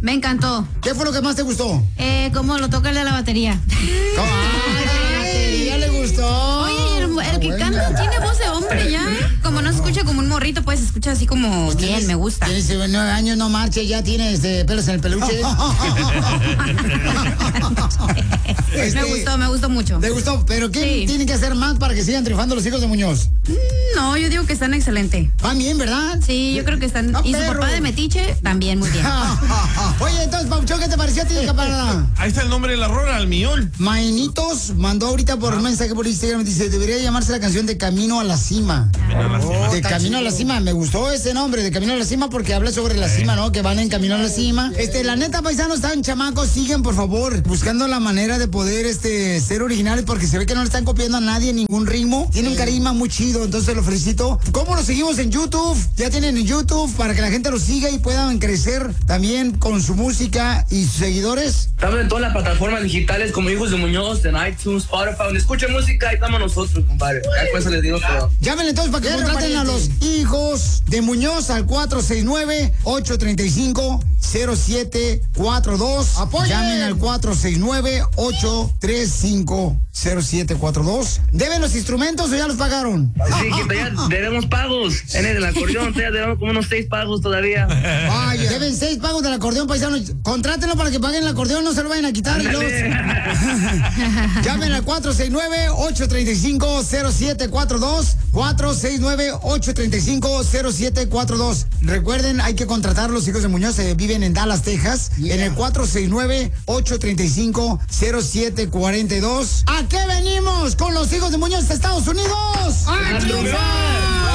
Me encantó. ¿Qué fue lo que más te gustó? Cómo lo toca el de la batería. La batería le gustó. Oye, el que canta tiene voz de hombre ya. Como no se escucha como un morrito, pues se escucha así como bien, me gusta. Tienes 9 años, no marche, ya tienes pelos en el peluche. Me gustó mucho. ¿Te gustó? ¿Pero qué tienen que hacer más para que sigan triunfando los hijos de Muñoz? No, yo digo que están excelentes. Van bien, ¿verdad? Sí, yo creo que están. Y su papá de Metiche, también muy bien. Oye, entonces, Pauchón, ¿qué te pareció a ti, camarada? Ahí está el nombre de la rola, al millón. Maenitos mandó ahorita por mensaje por Instagram, dice, debería llamarse la canción de Camino a la Cima. De Camino a la Cima, me gustó ese nombre, de Camino a la Cima, porque habla sobre la cima, ¿no? Que van en Camino a la Cima. La neta, paisanos, están chamacos, siguen, por favor, buscando la manera de poder, ser originales, porque se ve que no le están copiando a nadie ningún ritmo. Tiene un carisma muy chido, entonces lo felicito. ¿Cómo lo seguimos en YouTube? Ya tienen en YouTube para que la gente lo siga y puedan crecer también con su música y sus seguidores. Estamos en todas las plataformas digitales como Hijos de Muñoz, en iTunes, Spotify, donde escuchen música, ahí estamos nosotros, compadre. Por eso les digo todo. Llamen entonces para que contraten a los Hijos de Muñoz al 469-835-0742. ¡Apoyen! Llamen al 469-835-0742. ¿Deben los instrumentos o ya los pagaron? Sí, que todavía debemos pagos. En el acordeón todavía debemos como unos 6 pagos todavía. Vaya, deben 6 pagos del acordeón, paisanos. Contrátenlo para que paguen el acordeón, no se lo vayan a quitar. Llamen al 469-835-0742. 469-835-0742. Recuerden, hay que contratar los Hijos de Muñoz, viven en Dallas, Texas, en el 469-835-0742. ¿A qué venimos con los Hijos de Muñoz de Estados Unidos? ¡A triunfar!